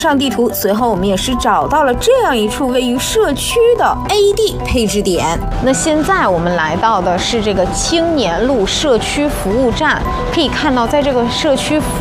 上地图，随后我们也是找到了这样一处位于社区的 AED 配置点。那现在我们来到的是这个青年路社区服务站，可以看到在这个社区服